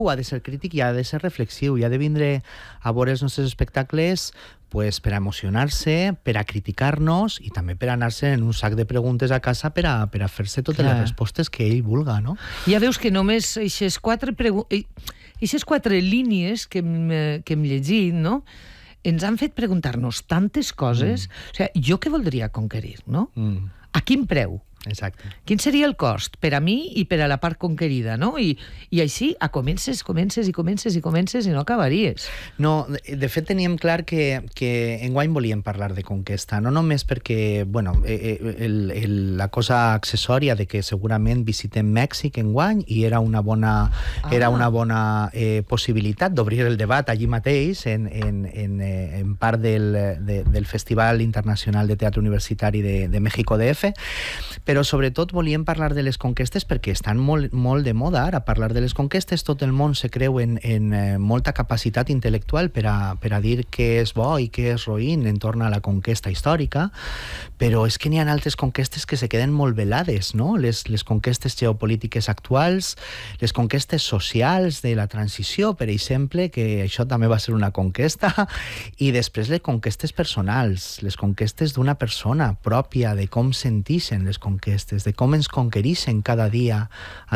ha de ser crític i ha de ser reflexiu, i ha de vindre a veure els nostres espectacles pues, per a emocionar-se, per a criticar-nos i també per a anar-se en un sac de preguntes a casa per a fer-se totes les respostes que ell vulga, no? Ja veus que només aquestes quatre línies que hem llegit, no?, ens han fet preguntar-nos tantes coses. O sigui, jo què voldria conquerir, no? A quin preu? Exacte. Quin seria el cost per a mi i per a la part conquerida, no? I així comences i no acabaries. No, de fet teníem clar que enguany volíem parlar de conquesta, no només perquè, bueno, la cosa accessòria de que segurament visitem Mèxic enguany i era una bona possibilitat d'obrir el debat allí mateix en part del Festival Internacional de Teatre Universitari de México DF, però sobretot volíem parlar de les conquestes perquè estan molt de moda ara parlar de les conquestes. Tot el món se creu en molta capacitat intel·lectual per a dir què és bo i què és roïn entorn a la conquesta històrica, però és que n'hi ha altres conquestes que se queden molt velades, no? Les conquestes geopolítiques actuals, les conquestes socials de la transició, per exemple, que això també va ser una conquesta, i després les conquestes personals, les conquestes d'una persona pròpia, de com sentixen les conquestes, de com ens conquerixen cada dia